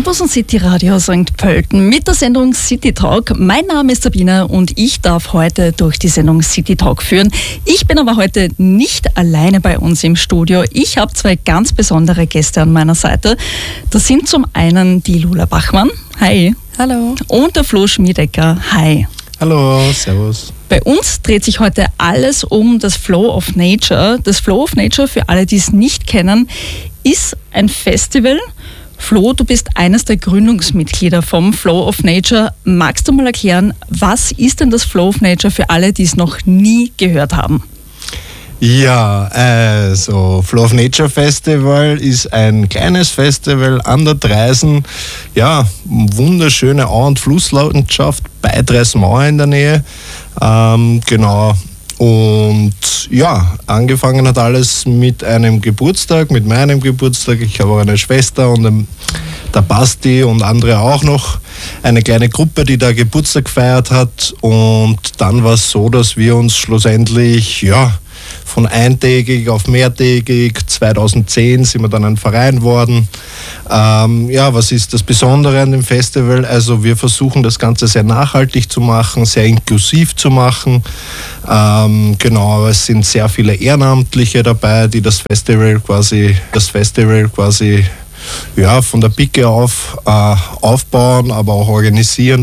Campus und City Radio St. Pölten mit der Sendung City Talk. Mein Name ist Sabina und ich darf heute durch die Sendung City Talk führen. Ich bin aber heute nicht alleine bei uns im Studio. Ich habe zwei ganz besondere Gäste an meiner Seite. Das sind zum einen die Lula Bachmann. Hi. Hallo. Und der Flo Schmiedecker. Hi. Hallo, servus. Bei uns dreht sich heute alles um das Flow of Nature. Das Flow of Nature, für alle, die es nicht kennen, ist ein Festival. Flo, du bist eines der Gründungsmitglieder vom Flow of Nature. Magst du mal erklären, was ist denn das Flow of Nature für alle, die es noch nie gehört haben? Ja, also Flow of Nature Festival ist ein kleines Festival an der Dreisen. Ja, wunderschöne Au- und Flusslandschaft bei Dreismauer in der Nähe. Genau. Und ja, angefangen hat alles mit einem Geburtstag, mit meinem Geburtstag. Ich habe auch eine Schwester und der Basti und andere auch noch. Eine kleine Gruppe, die da Geburtstag gefeiert hat. Und dann war es so, dass wir uns schlussendlich, von eintägig auf mehrtägig, 2010 sind wir dann ein Verein worden. Was ist das Besondere an dem Festival? Also wir versuchen das Ganze sehr nachhaltig zu machen, sehr inklusiv zu machen. Es sind sehr viele Ehrenamtliche dabei, die das Festival quasi von der Pike auf aufbauen, aber auch organisieren.